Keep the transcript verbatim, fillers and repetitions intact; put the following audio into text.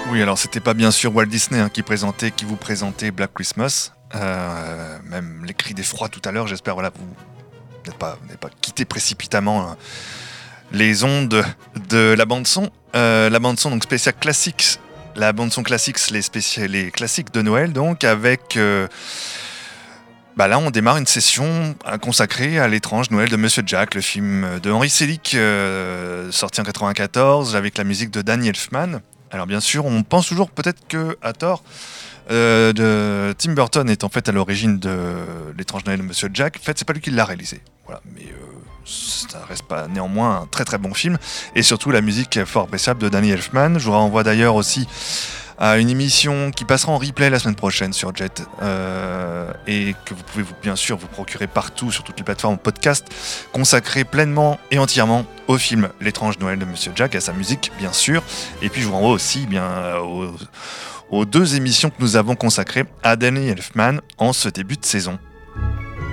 Oui, alors c'était pas bien sûr Walt Disney hein, qui présentait, qui vous présentait Black Christmas. Euh, même les cris d'effroi tout à l'heure, j'espère voilà vous n'êtes pas, vous n'avez pas quitté précipitamment hein, les ondes de la bande son. Euh, la bande son donc spéciale classics, la bande son classics, les spéciales, les classiques de Noël donc avec. Euh, Bah là, on démarre une session consacrée à l'étrange Noël de Monsieur Jack, le film de Henry Selick, euh, sorti en quatre-vingt-quatorze, avec la musique de Danny Elfman. Alors bien sûr, on pense toujours peut-être que, à tort, euh, de Tim Burton est en fait à l'origine de l'étrange Noël de Monsieur Jack. En fait, c'est pas lui qui l'a réalisé. Voilà, mais euh, ça reste pas néanmoins un très très bon film. Et surtout, la musique est fort appréciable de Danny Elfman. Je vous renvoie d'ailleurs aussi à une émission qui passera en replay la semaine prochaine sur Jet euh, et que vous pouvez vous, bien sûr vous procurer partout sur toutes les plateformes podcast, consacrée pleinement et entièrement au film L'étrange Noël de Monsieur Jack, à sa musique bien sûr. Et puis je vous renvoie aussi bien aux, aux deux émissions que nous avons consacrées à Danny Elfman en ce début de saison.